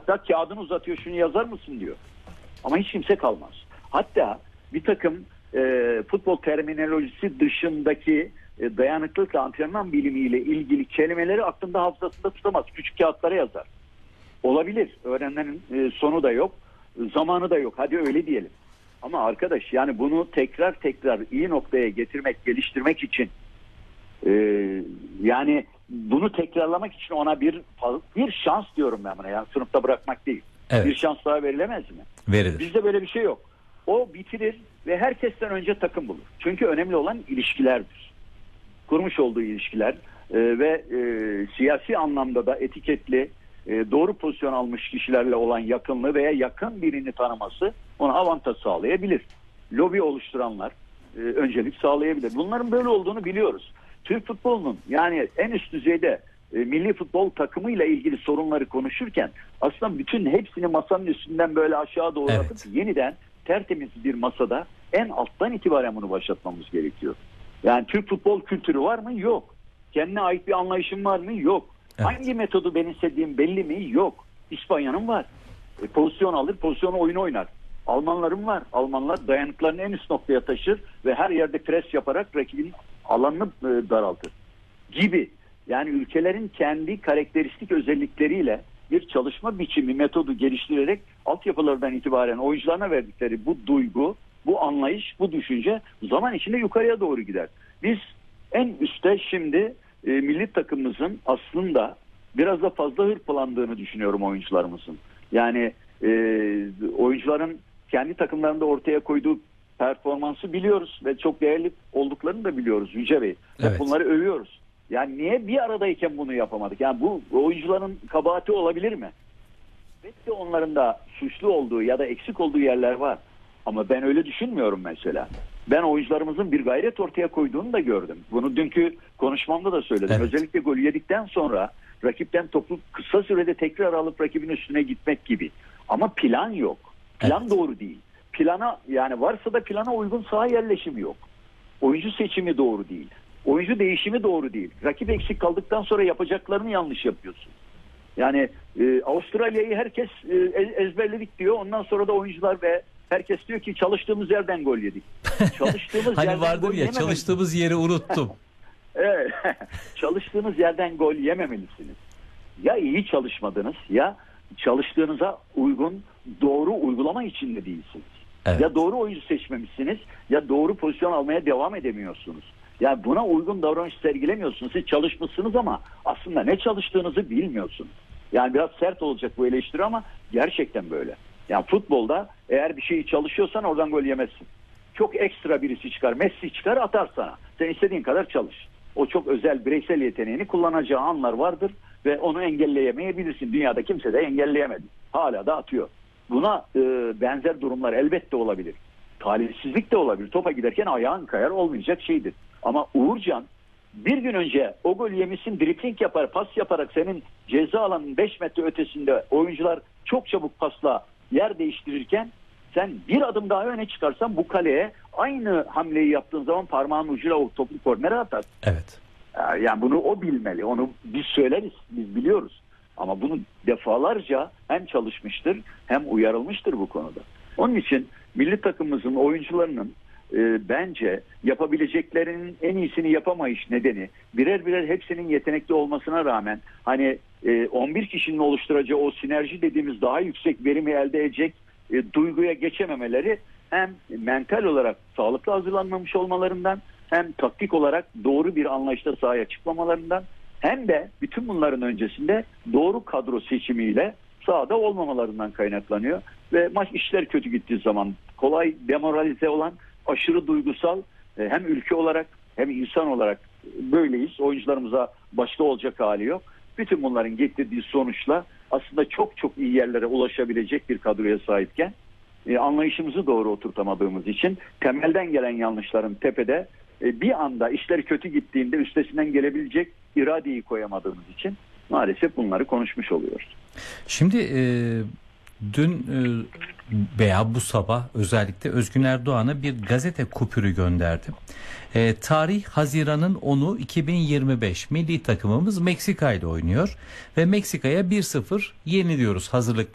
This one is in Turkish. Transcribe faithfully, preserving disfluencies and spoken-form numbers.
Hatta kağıdını uzatıyor, şunu yazar mısın diyor. Ama hiç kimse kalmaz. Hatta bir takım e, futbol terminolojisi dışındaki e, dayanıklılık antrenman bilimiyle ilgili kelimeleri aklında, hafızasında tutamaz. Küçük kağıtlara yazar. Olabilir. Öğrenmenin e, sonu da yok. Zamanı da yok. Hadi öyle diyelim. Ama arkadaş, yani bunu tekrar tekrar iyi noktaya getirmek, geliştirmek için e, yani bunu tekrarlamak için ona bir bir şans diyorum ben buna. Yani sınıfta bırakmak değil. Evet. Bir şans daha verilemez mi? Verilir. Bizde böyle bir şey yok. O bitirir ve herkesten önce takım bulur. Çünkü önemli olan ilişkilerdir. Kurmuş olduğu ilişkiler e, ve e, siyasi anlamda da etiketli, e, doğru pozisyon almış kişilerle olan yakınlığı veya yakın birini tanıması ona avantaj sağlayabilir. Lobi oluşturanlar e, öncelik sağlayabilir. Bunların böyle olduğunu biliyoruz. Türk futbolunun yani en üst düzeyde e, milli futbol takımıyla ilgili sorunları konuşurken aslında bütün hepsini masanın üstünden böyle aşağı doğru Evet. atıp yeniden tertemiz bir masada en alttan itibaren bunu başlatmamız gerekiyor. Yani Türk futbol kültürü var mı? Yok. Kendine ait bir anlayışın var mı? Yok. Evet. Hangi metodu benimsediğim belli mi? Yok. İspanya'nın var. E, pozisyon alır, pozisyon oyunu oynar. Almanların var. Almanlar dayanıklarını en üst noktaya taşır ve her yerde pres yaparak rakibin alanını e, daraltır. Gibi. Yani ülkelerin kendi karakteristik özellikleriyle bir çalışma biçimi, metodu geliştirerek altyapılardan itibaren oyuncularına verdikleri bu duygu, bu anlayış, bu düşünce zaman içinde yukarıya doğru gider. Biz en üstte şimdi e, milli takımımızın aslında biraz da fazla hırpalandığını düşünüyorum oyuncularımızın. Yani e, oyuncuların kendi takımlarında ortaya koyduğu performansı biliyoruz ve çok değerli olduklarını da biliyoruz Yüce Bey. Evet. Bunları övüyoruz. Yani niye bir aradayken bunu yapamadık? Yani bu oyuncuların kabahati olabilir mi? Belki onların da suçlu olduğu ya da eksik olduğu yerler var. Ama ben öyle düşünmüyorum mesela. Ben oyuncularımızın bir gayret ortaya koyduğunu da gördüm. Bunu dünkü konuşmamda da söyledim. Evet. Özellikle golü yedikten sonra rakipten topu kısa sürede tekrar alıp rakibin üstüne gitmek gibi. Ama plan yok. Plan Evet. doğru değil. Plana, yani varsa da plana uygun saha yerleşimi yok. Oyuncu seçimi doğru değil. Oyuncu değişimi doğru değil. Rakip eksik kaldıktan sonra yapacaklarını yanlış yapıyorsun. Yani e, Avustralya'yı herkes e, ezberledik diyor. Ondan sonra da oyuncular ve herkes diyor ki çalıştığımız yerden gol yedik. Çalıştığımız hani yerden vardır gol ya, yememeliyiz. çalıştığımız yeri unuttum. Evet. Çalıştığınız yerden gol yememelisiniz. Ya iyi çalışmadınız ya çalıştığınıza uygun doğru uygulama içinde değilsiniz. Evet. Ya doğru oyuncu seçmemişsiniz ya doğru pozisyon almaya devam edemiyorsunuz. Yani buna uygun davranış sergilemiyorsunuz. Siz çalışmışsınız ama aslında ne çalıştığınızı bilmiyorsunuz. Yani biraz sert olacak bu eleştiri ama gerçekten böyle. Yani futbolda eğer bir şeyi çalışıyorsan oradan gol yemezsin. Çok ekstra birisi çıkar, Messi çıkar atar sana. Sen istediğin kadar çalış. O çok özel bireysel yeteneğini kullanacağı anlar vardır ve onu engelleyemeyebilirsin. Dünyada kimse de engelleyemedi. Hala da atıyor. Buna e, benzer durumlar elbette olabilir. Talihsizlik de olabilir. Topa giderken ayağın kayar, olmayacak şeydir. Ama Uğurcan bir gün önce o gol yemişsin, dribling yapar, pas yaparak senin ceza alanının beş metre ötesinde oyuncular çok çabuk pasla yer değiştirirken sen bir adım daha öne çıkarsan bu kaleye aynı hamleyi yaptığın zaman parmağın ucuyla o topu kornere atar. Evet. Yani bunu o bilmeli. Onu biz söyleriz, biz biliyoruz. Ama bunu defalarca hem çalışmıştır hem uyarılmıştır bu konuda. Onun için milli takımımızın oyuncularının e, bence yapabileceklerinin en iyisini yapamayış nedeni birer birer hepsinin yetenekli olmasına rağmen hani e, on bir kişinin oluşturacağı o sinerji dediğimiz daha yüksek verimi elde edecek e, duyguya geçememeleri hem mental olarak sağlıklı hazırlanmamış olmalarından hem taktik olarak doğru bir anlayışla sahaya çıkmamalarından hem de bütün bunların öncesinde doğru kadro seçimiyle sahada olmamalarından kaynaklanıyor. Ve maç işler kötü gittiği zaman kolay demoralize olan, aşırı duygusal hem ülke olarak hem insan olarak böyleyiz. Oyuncularımıza başka olacak hali yok. Bütün bunların getirdiği sonuçla aslında çok çok iyi yerlere ulaşabilecek bir kadroya sahipken e, anlayışımızı doğru oturtamadığımız için temelden gelen yanlışların tepede e, bir anda işler kötü gittiğinde üstesinden gelebilecek iradeyi koyamadığımız için maalesef bunları konuşmuş oluyoruz. Şimdi e, dün e, veya bu sabah özellikle Özgün Erdoğan'a bir gazete kupürü gönderdim. E, tarih Haziran'ın onu iki bin yirmi beş, milli takımımız Meksika ile oynuyor ve Meksika'ya bir sıfır yeniliyoruz hazırlık